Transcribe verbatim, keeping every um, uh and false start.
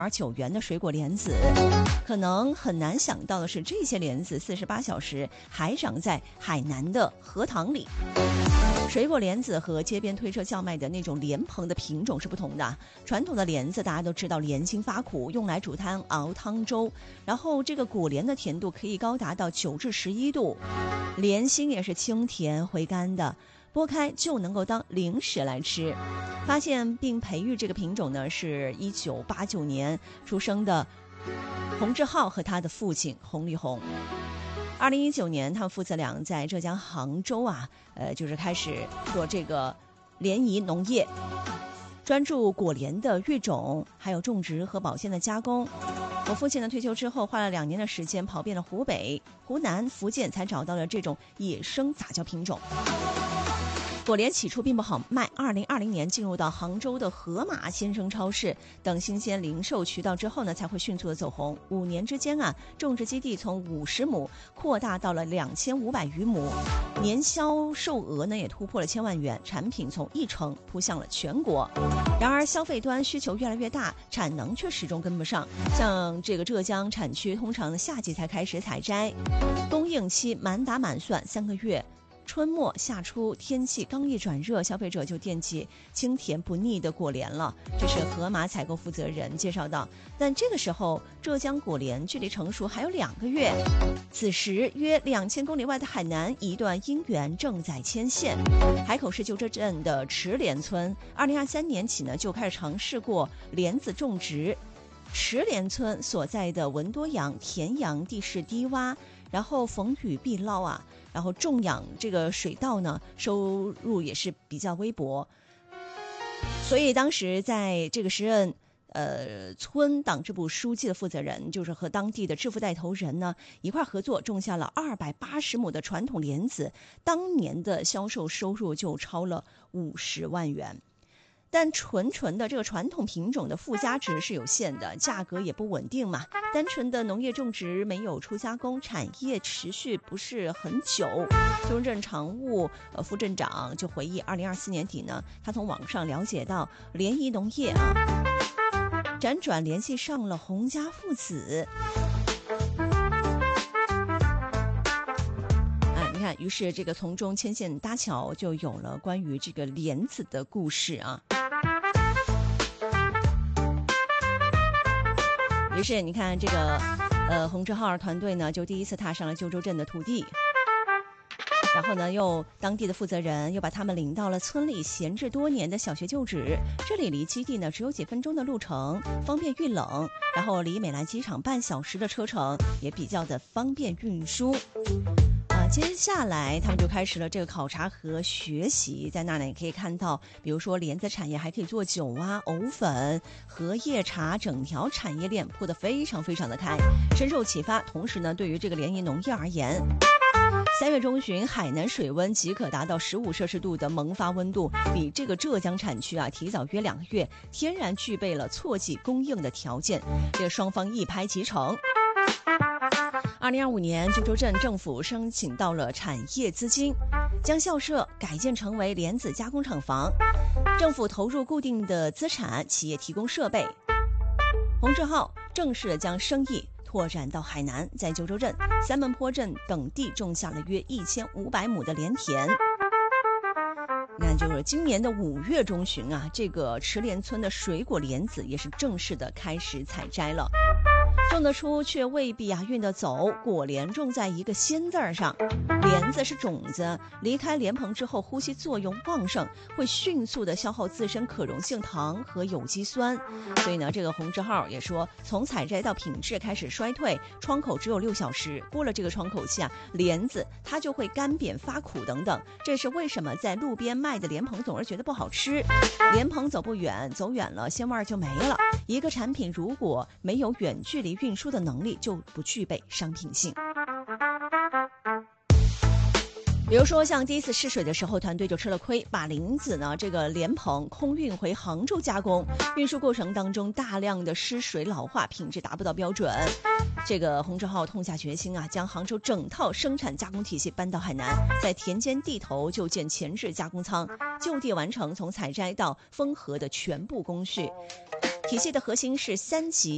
九元的水果莲子。可能很难想到的是，这些莲子四十八小时还长在海南的荷塘里。水果莲子和街边推车叫卖的那种莲蓬的品种是不同的。传统的莲子大家都知道莲心发苦，用来煮汤熬汤粥，然后这个果莲的甜度可以高达到九至十一度，莲心也是清甜回甘的，剥开就能够当零食来吃。发现并培育这个品种呢，是一九八九年出生的洪志浩和他的父亲洪立红。二零一九年，他们父子俩在浙江杭州啊，呃，就是开始做这个莲宜农业，专注果莲的育种，还有种植和保鲜的加工。我父亲呢退休之后，花了两年的时间跑遍了湖北、湖南、福建，才找到了这种野生杂交品种。果莲起初并不好卖，二零二零年进入到杭州的盒马鲜生超市等新鲜零售渠道之后呢，才会迅速的走红。五年之间啊，种植基地从五十亩扩大到了两千五百余亩，年销售额呢也突破了千万元，产品从一城扑向了全国。然而消费端需求越来越大，产能却始终跟不上。像这个浙江产区，通常夏季才开始采摘，供应期满打满算三个月。春末夏初，天气刚一转热，消费者就惦记清甜不腻的果莲了。这是盒马采购负责人介绍到。但这个时候，浙江果莲距离成熟还有两个月。此时，约两千公里外的海南，一段姻缘正在牵线。海口市九州镇的池莲村，二零二三年起呢，就开始尝试过莲子种植。池莲村所在的文多阳田阳地势低洼，然后逢雨必涝啊，然后种养这个水稻呢，收入也是比较微薄。所以当时在这个时任呃村党支部书记的负责人，就是和当地的致富带头人呢一块合作，种下了二百八十亩的传统莲子，当年的销售收入就超了五十万元。但纯纯的这个传统品种的附加值是有限的，价格也不稳定嘛。单纯的农业种植没有初加工，产业持续不是很久。中镇常务呃副镇长就回忆，二零二四年底呢，他从网上了解到莲宜农业啊，辗转联系上了洪家父子。看，于是这个从中牵线搭桥，就有了关于这个莲子的故事啊。于是你看这个呃洪志浩团队呢，就第一次踏上了九州镇的土地，然后呢，又当地的负责人又把他们领到了村里闲置多年的小学旧址。这里离基地呢只有几分钟的路程，方便遇冷，然后离美兰机场半小时的车程，也比较的方便运输。接下来他们就开始了这个考察和学习，在那里也可以看到，比如说莲子产业还可以做酒啊、藕粉、荷叶茶，整条产业链铺得非常非常的开，深受启发。同时呢，对于这个莲宜农业而言，三月中旬海南水温即可达到十五摄氏度的萌发温度，比这个浙江产区啊提早约两个月，天然具备了错季供应的条件。这个双方一拍即成。二零二五年，九州镇政府申请到了产业资金，将校舍改建成为莲子加工厂房。政府投入固定的资产，企业提供设备。洪志浩正式将生意拓展到海南，在九州镇、三门坡镇等地种下了约一千五百亩的莲田。那就是今年的五月中旬啊，这个池莲村的水果莲子也是正式的开始采摘了。种得出却未必啊运得走，果莲种在一个鲜字上，莲子是种子，离开莲蓬之后呼吸作用旺盛，会迅速的消耗自身可溶性糖和有机酸。所以呢，这个洪志浩也说，从采摘到品质开始衰退，窗口只有六小时，过了这个窗口期啊，莲子它就会干扁发苦等等。这是为什么在路边卖的莲蓬总是觉得不好吃，莲蓬走不远，走远了鲜味就没了。一个产品如果没有远距离运输的能力，就不具备商品性。比如说像第一次试水的时候，团队就吃了亏，把莲子呢这个莲蓬空运回杭州加工，运输过程当中大量的失水老化，品质达不到标准。这个洪志浩痛下决心啊，将杭州整套生产加工体系搬到海南，在田间地头就建前置加工仓，就地完成从采摘到封盒的全部工序。体系的核心是三级